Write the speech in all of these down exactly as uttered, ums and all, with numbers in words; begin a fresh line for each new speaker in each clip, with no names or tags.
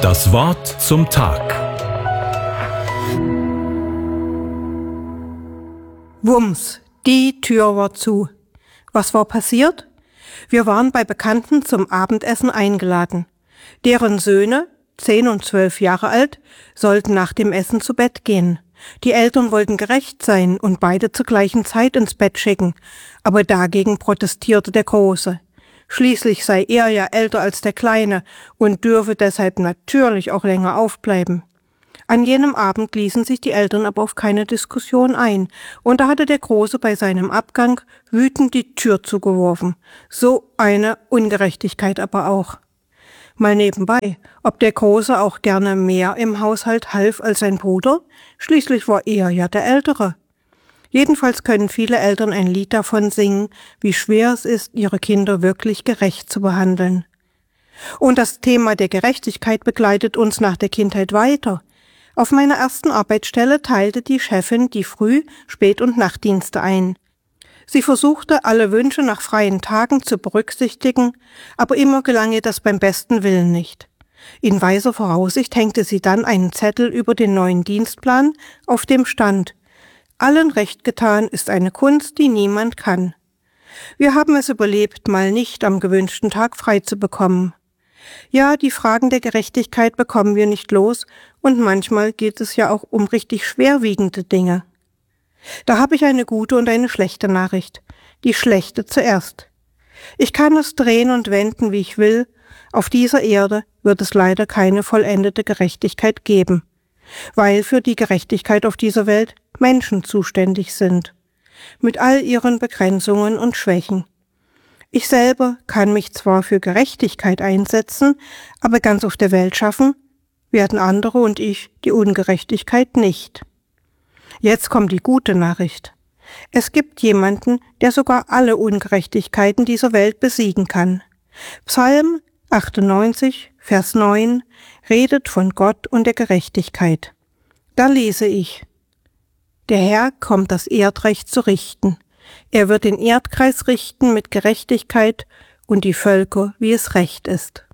Das Wort zum Tag.
Wumms, die Tür war zu. Was war passiert? Wir waren bei Bekannten zum Abendessen eingeladen. Deren Söhne, zehn und zwölf Jahre alt, sollten nach dem Essen zu Bett gehen. Die Eltern wollten gerecht sein und beide zur gleichen Zeit ins Bett schicken, aber dagegen protestierte der Große. Schließlich sei er ja älter als der Kleine und dürfe deshalb natürlich auch länger aufbleiben. An jenem Abend ließen sich die Eltern aber auf keine Diskussion ein, und da hatte der Große bei seinem Abgang wütend die Tür zugeworfen. So eine Ungerechtigkeit aber auch. Mal nebenbei, ob der Große auch gerne mehr im Haushalt half als sein Bruder? Schließlich war er ja der Ältere. Jedenfalls können viele Eltern ein Lied davon singen, wie schwer es ist, ihre Kinder wirklich gerecht zu behandeln. Und das Thema der Gerechtigkeit begleitet uns nach der Kindheit weiter. Auf meiner ersten Arbeitsstelle teilte die Chefin die Früh-, Spät- und Nachtdienste ein. Sie versuchte, alle Wünsche nach freien Tagen zu berücksichtigen, aber immer gelang ihr das beim besten Willen nicht. In weiser Voraussicht hängte sie dann einen Zettel über den neuen Dienstplan, auf dem stand: Allen recht getan ist eine Kunst, die niemand kann. Wir haben es überlebt, mal nicht am gewünschten Tag frei zu bekommen. Ja, die Fragen der Gerechtigkeit bekommen wir nicht los, und manchmal geht es ja auch um richtig schwerwiegende Dinge. Da habe ich eine gute und eine schlechte Nachricht. Die schlechte zuerst. Ich kann es drehen und wenden, wie ich will. Auf dieser Erde wird es leider keine vollendete Gerechtigkeit geben, weil für die Gerechtigkeit auf dieser Welt Menschen zuständig sind, mit all ihren Begrenzungen und Schwächen. Ich selber kann mich zwar für Gerechtigkeit einsetzen, aber ganz auf der Welt schaffen werden andere und ich die Ungerechtigkeit nicht. Jetzt kommt die gute Nachricht. Es gibt jemanden, der sogar alle Ungerechtigkeiten dieser Welt besiegen kann. Psalm achtundneunzig, Vers neun redet von Gott und der Gerechtigkeit. Da lese ich: Der Herr kommt das Erdreich zu richten. Er wird den Erdkreis richten mit Gerechtigkeit und die Völker, wie es recht ist.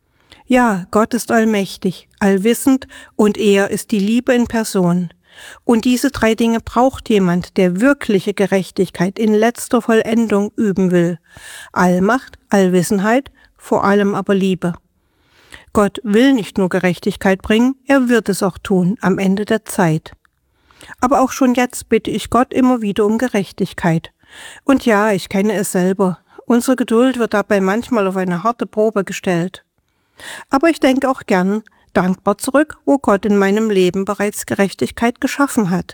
Ja, Gott ist allmächtig, allwissend, und er ist die Liebe in Person. Und diese drei Dinge braucht jemand, der wirkliche Gerechtigkeit in letzter Vollendung üben will. Allmacht, Allwissenheit, vor allem aber Liebe. Gott will nicht nur Gerechtigkeit bringen, er wird es auch tun am Ende der Zeit. Aber auch schon jetzt bitte ich Gott immer wieder um Gerechtigkeit. Und ja, ich kenne es selber. Unsere Geduld wird dabei manchmal auf eine harte Probe gestellt. Aber ich denke auch gern dankbar zurück, wo Gott in meinem Leben bereits Gerechtigkeit geschaffen hat.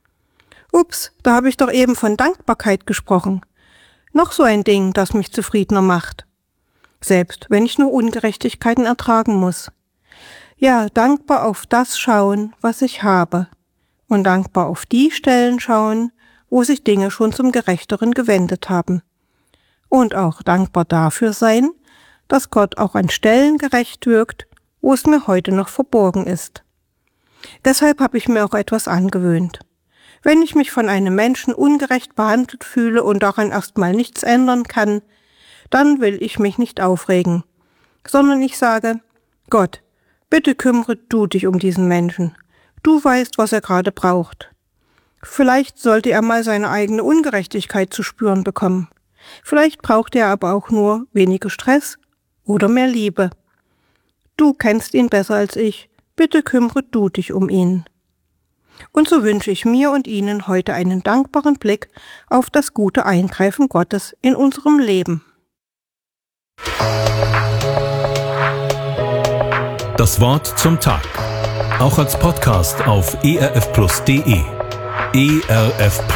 Ups, da habe ich doch eben von Dankbarkeit gesprochen. Noch so ein Ding, das mich zufriedener macht. Selbst wenn ich nur Ungerechtigkeiten ertragen muss. Ja, dankbar auf das schauen, was ich habe. Und dankbar auf die Stellen schauen, wo sich Dinge schon zum Gerechteren gewendet haben. Und auch dankbar dafür sein, dass Gott auch an Stellen gerecht wirkt, wo es mir heute noch verborgen ist. Deshalb habe ich mir auch etwas angewöhnt. Wenn ich mich von einem Menschen ungerecht behandelt fühle und daran erstmal nichts ändern kann, dann will ich mich nicht aufregen, sondern ich sage: Gott, bitte kümmere du dich um diesen Menschen. Du weißt, was er gerade braucht. Vielleicht sollte er mal seine eigene Ungerechtigkeit zu spüren bekommen. Vielleicht braucht er aber auch nur weniger Stress oder mehr Liebe. Du kennst ihn besser als ich. Bitte kümmere du dich um ihn. Und so wünsche ich mir und Ihnen heute einen dankbaren Blick auf das gute Eingreifen Gottes in unserem Leben.
Das Wort zum Tag. Auch als Podcast auf e r f plus punkt d e. E R F